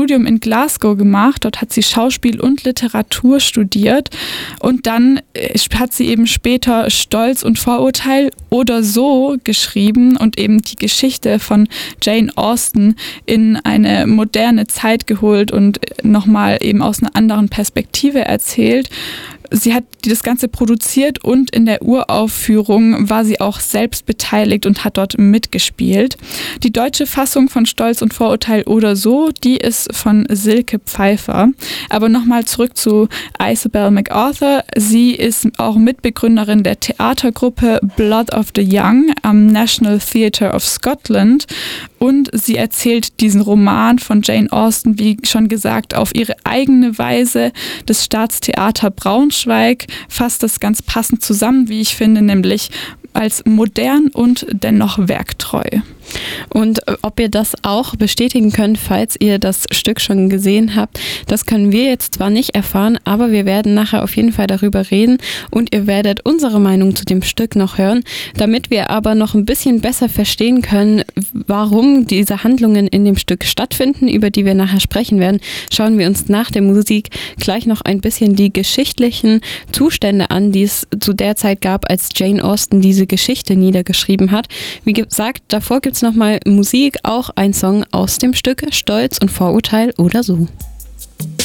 Studium in Glasgow gemacht. Dort hat sie Schauspiel und Literatur studiert und dann hat sie eben später Stolz und Vorurteil oder so geschrieben und eben die Geschichte von Jane Austen in eine moderne Zeit geholt und nochmal eben aus einer anderen Perspektive erzählt. Sie hat das Ganze produziert und in der Uraufführung war sie auch selbst beteiligt und hat dort mitgespielt. Die deutsche Fassung von Stolz und Vorurteil oder so, die ist von Silke Pfeiffer. Aber nochmal zurück zu Isabel MacArthur. Sie ist auch Mitbegründerin der Theatergruppe Blood of the Young am National Theatre of Scotland. Und sie erzählt diesen Roman von Jane Austen, wie schon gesagt, auf ihre eigene Weise. Das Staatstheater Braunschweig fasst das ganz passend zusammen, wie ich finde, nämlich als modern und dennoch werktreu. Und ob ihr das auch bestätigen könnt, falls ihr das Stück schon gesehen habt, das können wir jetzt zwar nicht erfahren, aber wir werden nachher auf jeden Fall darüber reden und ihr werdet unsere Meinung zu dem Stück noch hören. Damit wir aber noch ein bisschen besser verstehen können, warum diese Handlungen in dem Stück stattfinden, über die wir nachher sprechen werden, schauen wir uns nach der Musik gleich noch ein bisschen die geschichtlichen Zustände an, die es zu der Zeit gab, als Jane Austen diese Geschichte niedergeschrieben hat. Wie gesagt, davor gibt es nochmal Musik, auch ein Song aus dem Stück Stolz und Vorurteil oder so.